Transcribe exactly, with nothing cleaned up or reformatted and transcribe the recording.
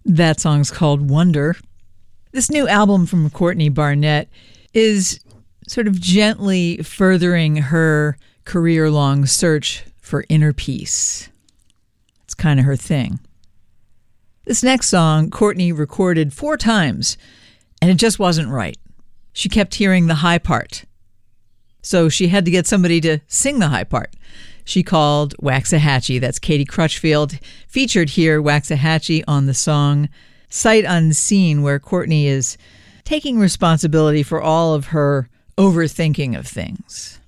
That song's called Wonder. This new album from Courtney Barnett is sort of gently furthering her career-long search for inner peace. It's kind of her thing. This next song, Courtney recorded four times, and it just wasn't right. She kept hearing the high part. So she had to get somebody to sing the high part. She called Waxahachie, that's Katie Crutchfield, featured here, Waxahachie, on the song Sight Unseen, where Courtney is taking responsibility for all of her overthinking of things.